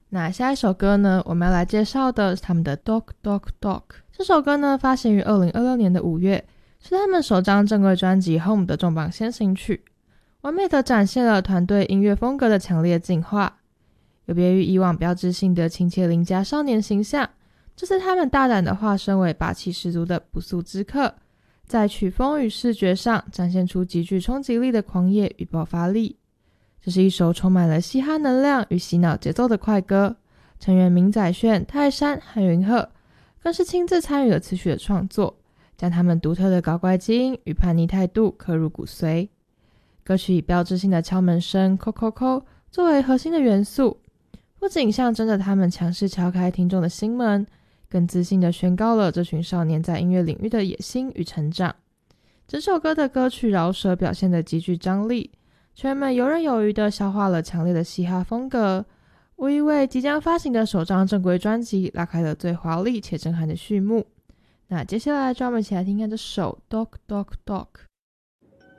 那下一首歌呢，我们要来介绍的是他们的 Dog Dog Dog。 这首歌呢发行于2026年的5月，是他们首张正规专辑 Home 的重磅先行曲，完美的展现了团队音乐风格的强烈进化。有别于以往标志性的亲切邻家少年形象，这次他们大胆的化身为霸气十足的不速之客，在曲风与视觉上展现出极具冲击力的狂野与爆发力。这是一首充满了嘻哈能量与洗脑节奏的快歌，成员明宰炫、泰山和云鹤更是亲自参与了词曲的创作，将他们独特的搞怪基因与叛逆态度刻入骨髓。歌曲以标志性的敲门声扣扣扣作为核心的元素，不仅象征着他们强势敲开听众的心门，更自信地宣告了这群少年在音乐领域的野心与成长。整首歌的歌曲饶舌表现得极具张力，成员们游刃有余地消化了强烈的嘻哈风格，无疑为即将发行的首张正规专辑拉开了最华丽且震撼的序幕。那接下来就让我们一起来听看这首 Dog Dog Dog。